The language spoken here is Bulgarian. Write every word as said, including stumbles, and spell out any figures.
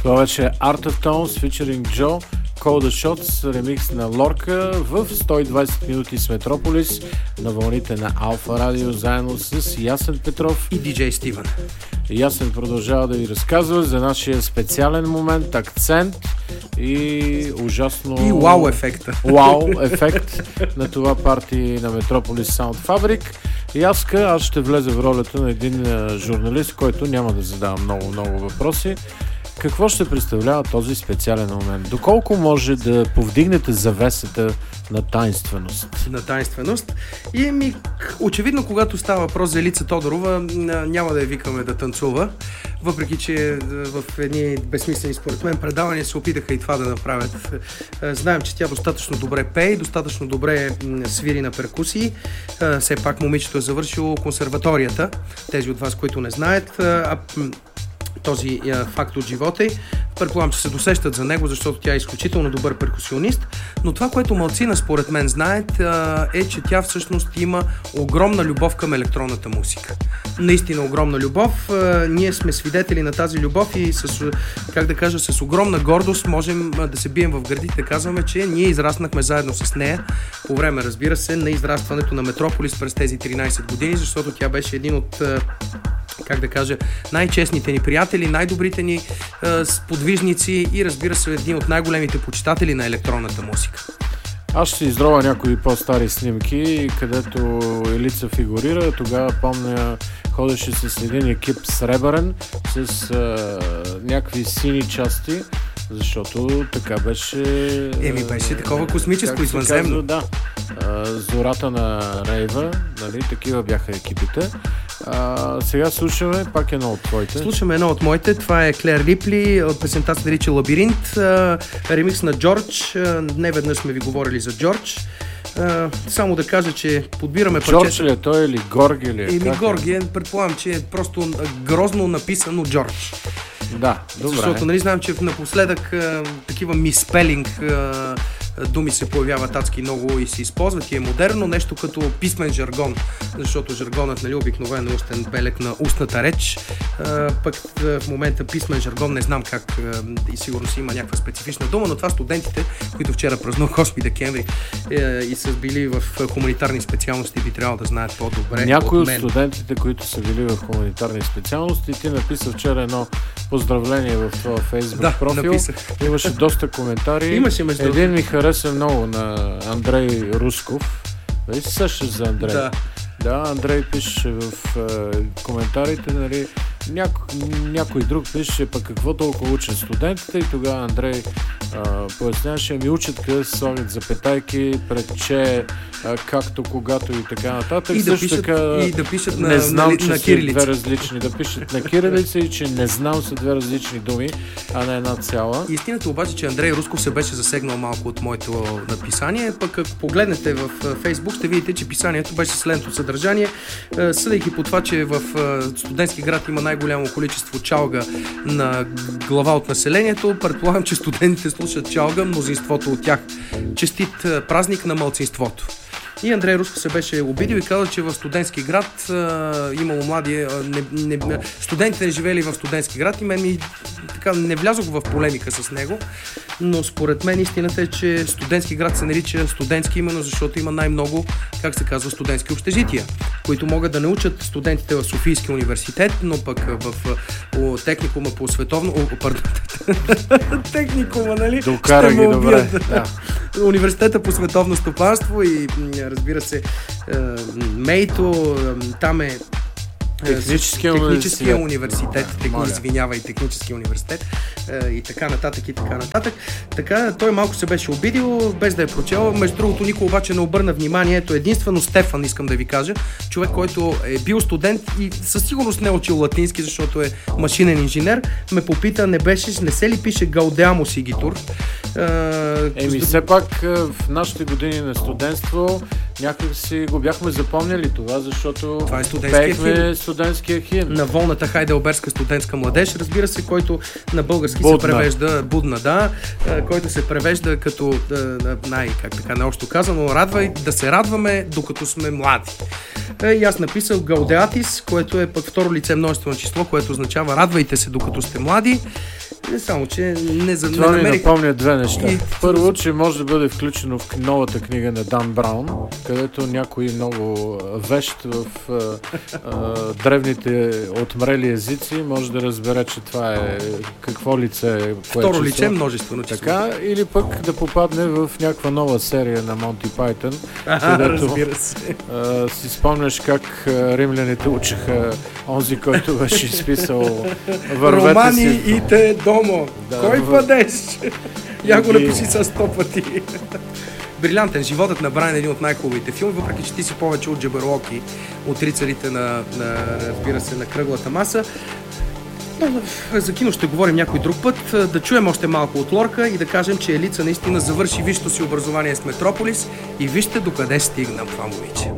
Това вече е Art of Tones featuring Joe, Call the Shots, ремикс на Лорка в сто и двайсет минути с Метрополис на вълните на Алфа Радио, заедно с Ясен Петров и диджей Стивън. Ясен продължава да ви разказва за нашия специален момент, акцент и ужасно... И вау ефекта. Вау ефект на това парти на Метрополис Sound Fabric. И аз, аз ще влезе в ролята на един журналист, който няма да задава много-много въпроси. Какво ще представлява този специален момент? Доколко може да повдигнете завесата на таинственост? На таинственост. И ми, очевидно, когато става въпрос за Елица Тодорова, няма да я викаме да танцува. Въпреки че в едни безсмислени, според мен, предавания се опитаха и това да направят. Знаем, че тя достатъчно добре пее, достатъчно добре свири на перкусии. Все пак момичето е завършило консерваторията. Тези от вас, които не знаят, този е, факт от живота й. Предполагам, че се досещат за него, защото тя е изключително добър перкусионист, но това, което малцина според мен знаят, е, е, че тя всъщност има огромна любов към електронната музика. Наистина огромна любов. Е, ние сме свидетели на тази любов и с, как да кажа, с огромна гордост можем да се бием в гърдите, да казваме, че ние израснахме заедно с нея по време, разбира се, на израстването на Метрополис през тези тринайсет години, защото тя беше един от, как да кажа, най-честните ни приятели, най-добрите ни е, сподвижници и, разбира се, един от най-големите почитатели на електронната музика. Аз ще издрова някои по-стари снимки, където Елица фигурира. Тогава, помня, ходеше с един екип сребърен, с е, някакви сини части, защото така беше... Еми, беше такова космическо, извънземно. Да. Е, зората на рейва, нали, такива бяха екипите. А, сега слушаме пак едно от твоите. Слушаме едно от моите. Това е Клер Рипли от песента се нарича Лабиринт. А, ремикс на Джордж. А, не веднъж сме ви говорили за Джордж. А, само да кажа, че подбираме парчета. Джордж ли е той или Горги ли е? Еми Горги е, предполагам, че е просто грозно написано Джордж. Да, добре. Защото нали знаем, че напоследък а, такива миспелинг а, думи се появяват адски много и се използват и е модерно, нещо като писмен жаргон, защото жаргонът, нали, обикновено е устен белег на устната реч, а, пък в момента писмен жаргон не знам как а, и сигурно си има някаква специфична дума, но това студентите, които вчера празнуваха осми декември е, и са били в хуманитарни специалности, би трябвало да знаят по-добре. Някои от от студентите, които са били в хуманитарни специалности, ти написа вчера едно поздравление в твоя фейсбук да, профил. Написах. Имаше доста коментари. Имаше между Един ми хареса много на Андрей Русков. Дали си същаш за Андрей? Да. Да, Андрей пише в е, коментарите, нали, няко, някой друг пише пък какво толкова учат студентите и тогава Андрей е, поясняваше, ми учат къде се слагат запетайки, пред че, е, както, когато и така нататък. И да също пишат, така, и да пишат не на, знам, на, че на са кирилица. две различни, да пишат на кирилица и че не знам са две различни думи, а не една цяла. Истината обаче, че Андрей Русков се беше засегнал малко от моето написание, пък ако погледнете в Фейсбук, ще видите, че писанието беше следното съдържание. Съдейки по това, че в студентски град има най-голямо количество чалга на глава от населението, предполагам, че студентите слушат чалга, мнозинството от тях. Честит празник на малцинството. И Андрей Русков се беше обидил и казал, че в студентски град а, имало млади... А, не, не, студентите не живели в студентски град и мен ми така не влязох в полемика с него, но според мен истината е, че студентски град се нарича студентски именно защото има най-много, как се казва, студентски общежития, които могат да научат студентите в Софийския университет, но пък в о, техникума по световно... О, пардон, техникума, нали? Докара ги добре. Да. Университета по световно стопанство и, разбира се, МЕЙТО, там е Техническия техническия университет, университет, техни, извинява и техническия университет и така нататък и така нататък. Така, той малко се беше обидил, без да е прочел. Между другото, никой обаче не обърна внимание. Ето единствено Стефан, искам да ви кажа, човек, който е бил студент и със сигурност не е учил латински, защото е машинен инженер, ме попита, не беше, не се ли пише Гаудеамо Сигитур? Еми, все пак в нашите години на студентство някак си го бяхме запомняли това, защото това е студентския химн. Студентския химн. На волната хайделбергска студентска младеж, разбира се, който на български Будна. се превежда Будна, да, който се превежда като най, как така наобщо казано, радвай, да се радваме докато сме млади. И аз написал Гаудеатис, което е пък второ лице множествено число, което означава радвайте се докато сте млади. Не само, че не, за, Това не ми намерих... напомня две неща. И... Първо, че може да бъде включено в новата книга на Дан Браун, където някой много вещ в а, а, древните отмрели езици може да разбере, че това е какво лице е. Второ лице, множествено число. Така, или пък да попадне в някаква нова серия на Монти Пайтън, където разбира се. А, си спомняш как а, римляните учеха онзи, който беше изписал вървете Романи си... и те домо. Да, Кой в... падеш? Я го И... напиши с сто пъти. Брилянтен. Животът на Брайан е един от най-хубавите филми, въпреки че ти си повече от Джаберлоки, от рицарите на, на, разбира се, на кръглата маса. Но за кино ще говорим някой друг път. Да чуем още малко от Лорка и да кажем, че Елица наистина завърши висшето си образование с Метрополис и вижте докъде стигна това момиче.